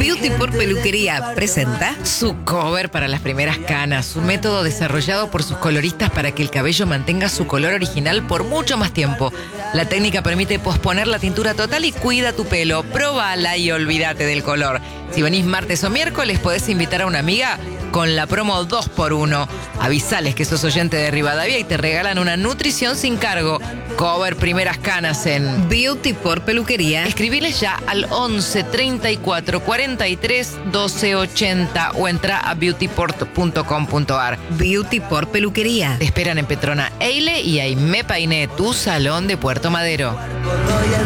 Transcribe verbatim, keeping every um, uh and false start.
Beauty por Peluquería presenta Su cover para las primeras canas, un método desarrollado por sus coloristas para que el cabello mantenga su color original por mucho más tiempo. La técnica permite posponer la tintura total y cuida tu pelo. Próbala y olvídate del color. Si venís martes o miércoles, podés invitar a una amiga con la promo dos por uno. Avisales que sos oyente de Rivadavia y te regalan una nutrición sin cargo. Cover primeras canas en Beauty por Peluquería. Escribiles ya al once treinta y cuatro cuarenta y tres doce ochenta o entra a beautyport punto com punto ar. Beauty por Peluquería. Te esperan en Petrona Eile y Aimé Painé, tu salón de Puerto Madero.